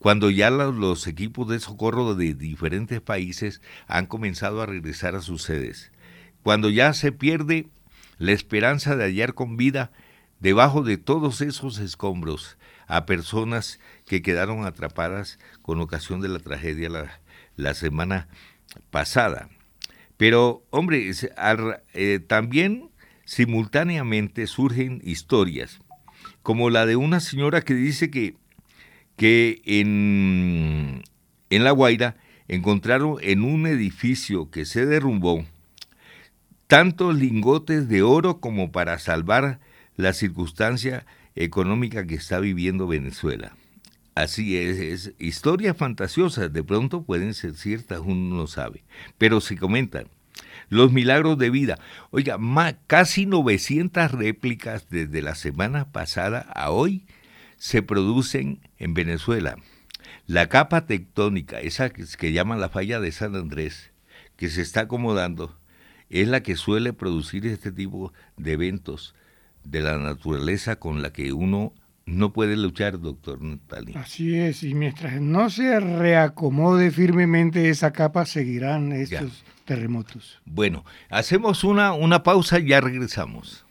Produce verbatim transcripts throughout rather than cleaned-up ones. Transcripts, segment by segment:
cuando ya los, los equipos de socorro de diferentes países han comenzado a regresar a sus sedes, cuando ya se pierde la esperanza de hallar con vida debajo de todos esos escombros a personas que quedaron atrapadas con ocasión de la tragedia la, la semana pasada. Pero, hombre, eh, también simultáneamente surgen historias, como la de una señora que dice que, que en, en La Guaira encontraron en un edificio que se derrumbó tantos lingotes de oro como para salvar la circunstancia económica que está viviendo Venezuela. Así es, es historias fantasiosas, de pronto pueden ser ciertas, uno no sabe, pero se comentan. Los milagros de vida. Oiga, más, casi novecientas réplicas desde la semana pasada a hoy se producen en Venezuela. La capa tectónica, esa que, que llaman la falla de San Andrés, que se está acomodando, es la que suele producir este tipo de eventos de la naturaleza con la que uno no puede luchar, doctor Natali. Así es, y mientras no se reacomode firmemente esa capa, seguirán estos ya. terremotos. Bueno, hacemos una, una pausa y ya regresamos.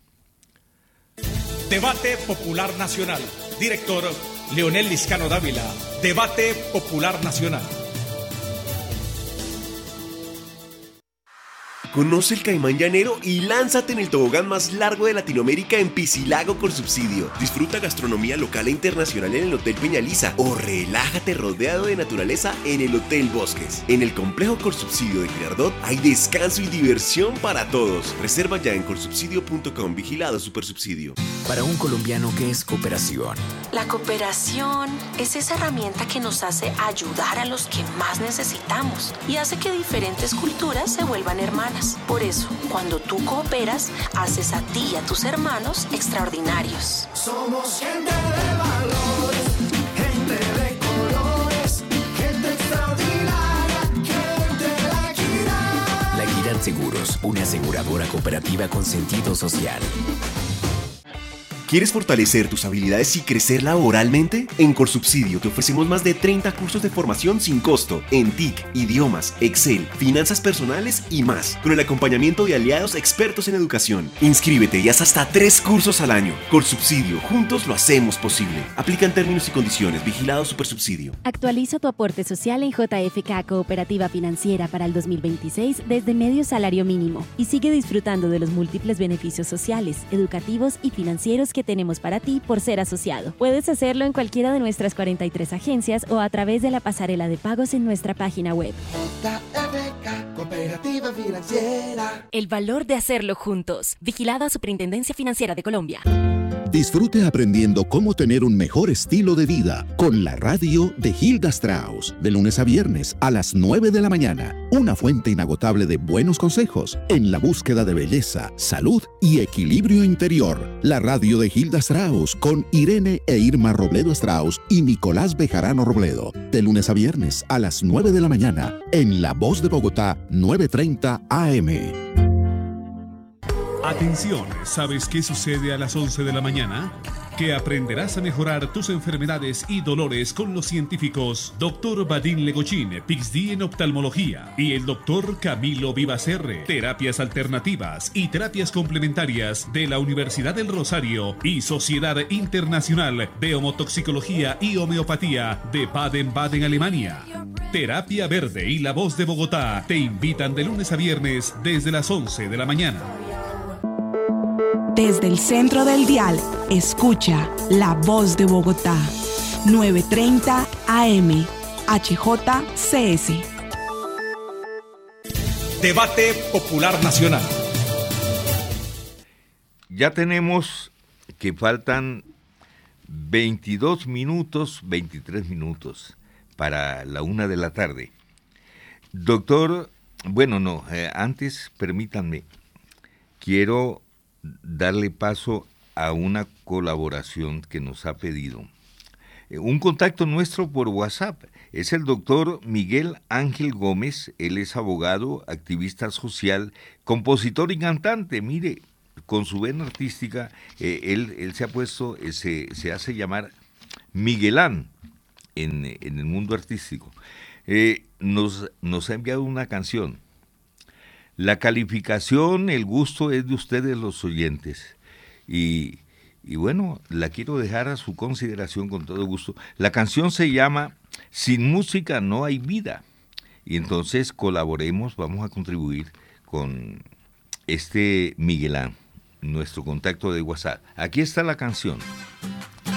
Debate Popular Nacional. Director Leonel Liscano Dávila. Debate Popular Nacional. Conoce el Caimán Llanero y lánzate en el tobogán más largo de Latinoamérica en Piscilago con subsidio. Disfruta gastronomía local e internacional en el Hotel Peñaliza o relájate rodeado de naturaleza en el Hotel Bosques. En el complejo Corsubsidio de Girardot hay descanso y diversión para todos. Reserva ya en corsubsidio punto com. Vigilado Supersubsidio. Para un colombiano, ¿qué es cooperación? La cooperación es esa herramienta que nos hace ayudar a los que más necesitamos y hace que diferentes culturas se vuelvan hermanas. Por eso, cuando tú cooperas, haces a ti y a tus hermanos extraordinarios. Somos gente de valores, gente de colores, gente extraordinaria, gente de la equidad. La Equidad Seguros, una aseguradora cooperativa con sentido social. ¿Quieres fortalecer tus habilidades y crecer laboralmente? En Corsubsidio te ofrecemos más de treinta cursos de formación sin costo en T I C, idiomas, Excel, finanzas personales y más, con el acompañamiento de aliados expertos en educación. Inscríbete y haz hasta tres cursos al año. Corsubsidio, juntos lo hacemos posible. Aplican términos y condiciones. Vigilado Supersubsidio. Actualiza tu aporte social en J F K Cooperativa Financiera para el dos mil veintiséis desde medio salario mínimo y sigue disfrutando de los múltiples beneficios sociales, educativos y financieros que tenemos para ti por ser asociado. Puedes hacerlo en cualquiera de nuestras cuarenta y tres agencias o a través de la pasarela de pagos en nuestra página web. J F K, Cooperativa Financiera. El valor de hacerlo juntos. Vigilada Superintendencia Financiera de Colombia. Disfrute aprendiendo cómo tener un mejor estilo de vida con la radio de Hilda Strauss, de lunes a viernes a las nueve de la mañana. Una fuente inagotable de buenos consejos en la búsqueda de belleza, salud y equilibrio interior. La radio de Hilda Strauss con Irene e Irma Robledo Strauss y Nicolás Bejarano Robledo, de lunes a viernes a las nueve de la mañana en La Voz de Bogotá, nueve treinta A M. Atención, ¿sabes qué sucede a las once de la mañana? Que aprenderás a mejorar tus enfermedades y dolores con los científicos doctor Badín Legochín, P I X D en oftalmología, y el doctor Camilo Vivacerre, terapias alternativas y terapias complementarias de la Universidad del Rosario y Sociedad Internacional de Homotoxicología y Homeopatía de Baden-Baden, Alemania. Terapia Verde y La Voz de Bogotá te invitan de lunes a viernes desde las once de la mañana. Desde el centro del dial, escucha La Voz de Bogotá, nueve treinta A M, H J C S. Debate Popular Nacional. Ya tenemos que faltan veintidós minutos, veintitrés minutos para la una de la tarde. Doctor, bueno, no, eh, antes permítanme, quiero darle paso a una colaboración que nos ha pedido. Eh, un contacto nuestro por WhatsApp es el doctor Miguel Ángel Gómez. Él es abogado, activista social, compositor y cantante. Mire, con su vena artística, eh, él, él se ha puesto, eh, se, se hace llamar Miguelán. en, en el mundo artístico. Eh, nos, nos ha enviado una canción. La calificación, el gusto es de ustedes los oyentes. Y, y bueno, la quiero dejar a su consideración con todo gusto. La canción se llama Sin música no hay vida. Y entonces colaboremos, vamos a contribuir con este Miguelán, nuestro contacto de WhatsApp. Aquí está la canción.